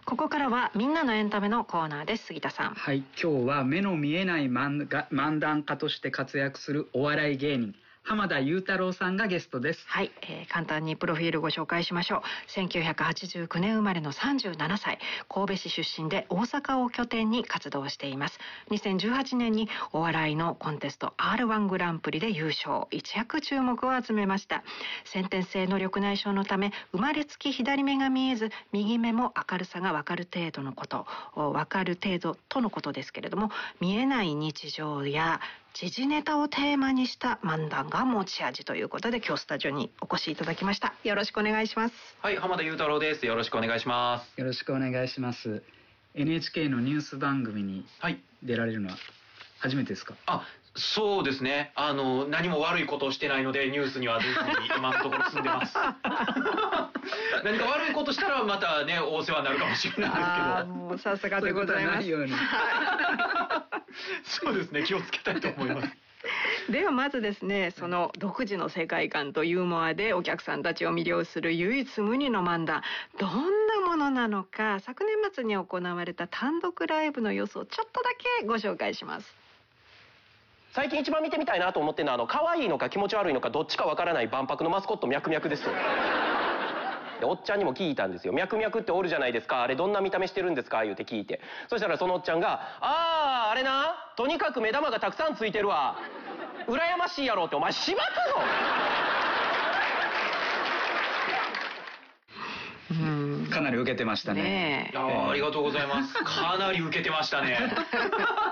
ここからはみんなのエンタメのコーナーです。杉田さん。 はい、今日は目の見えない漫談家として活躍するお笑い芸人浜田雄太郎さんがゲストです。 はい、簡単にプロフィールご紹介しましょう。1989年生まれの37歳、神戸市出身で大阪を拠点に活動しています。2018年にお笑いのコンテスト R1 グランプリで優勝、一躍注目を集めました。先天性の緑内障のため生まれつき左目が見えず、右目も明るさが分かる程度とのことですけれども、見えない日常や時事ネタをテーマにした漫談が持ち味ということで、今日スタジオにお越しいただきました。よろしくお願いします。 はい、浜田雄太郎です。よろしくお願いします。 よろしくお願いします。 NHK のニュース番組に出られるのは初めてですか？ そうですね。何も悪いことをしてないのでニュースには出ずに今のところ住んでます何か悪いことしたらまたね、お世話になるかもしれないですけど。 もうさすがでございます。 そうですね、気をつけたいと思いますではまずですね、その独自の世界観とユーモアでお客さんたちを魅了する唯一無二の漫談、どんなものなのか、昨年末に行われた単独ライブの様子をちょっとだけご紹介します。 最近一番見てみたいなと思ってるのは、可愛いのか気持ち悪いのかどっちかわからない万博のマスコットミャクミャクですよ。でおっちゃんにも聞いたんですよ。ミャクミャクっておるじゃないですか、あれどんな見た目してるんですか言うて聞いて、そしたらそのおっちゃんがあれな、とにかく目玉がたくさんついてるわ、羨ましいやろって。お前しばくぞかなり受けてましたね。 ありがとうございます。かなり受けてましたね